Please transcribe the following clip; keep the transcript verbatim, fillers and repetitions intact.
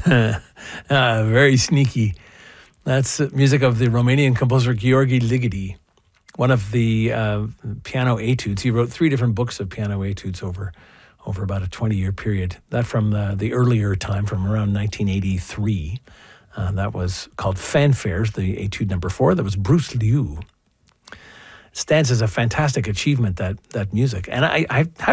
uh, very sneaky. That's music of the Romanian composer Gheorghe Ligeti, one of the uh, piano etudes. He wrote three different books of piano etudes over over about a twenty-year period. That from the, the earlier time, from around nineteen eighty-three. Uh, that was called Fanfares, the etude number four. That was Bruce Liu. Stands as a fantastic achievement, that that music. And I, I have